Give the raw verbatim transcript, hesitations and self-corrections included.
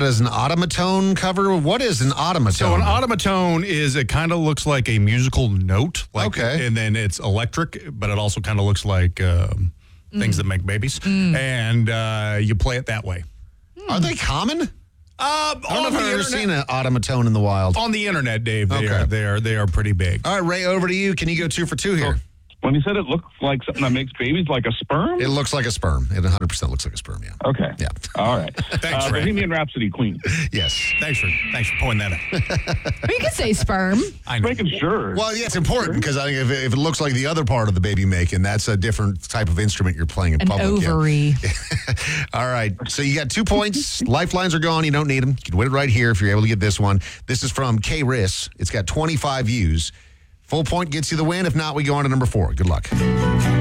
as an automaton cover. What is an automaton? So an automaton is, it kind of looks like a musical note. Like, okay. And then it's electric, but it also kind of looks like um, mm. things that make babies. Mm. And uh, you play it that way. Mm. Are they common? Uh, I don't know if I've ever internet, seen an automaton in the wild. On the internet, Dave, they, okay. are, they, are, they are pretty big. All right, Ray, over to you. Can you go two for two here? Oh. When you said it looks like something that makes babies, like a sperm? It looks like a sperm. It one hundred percent looks like a sperm, yeah. Okay. Yeah. All right. Thanks, uh, Ray. Bohemian Rhapsody, Queen. Yes. Thanks for thanks for pointing that out. Or you could say sperm. I know. Making sure. Well, yeah, it's important because I think if it, if it looks like the other part of the baby making, that's a different type of instrument you're playing in An public. ovary. Yeah. All right. So you got two points. Lifelines are gone. You don't need them. You can win it right here if you're able to get this one. This is from K R I S. It's got twenty-five views. Full point gets you the win. If not, we go on to number four. Good luck.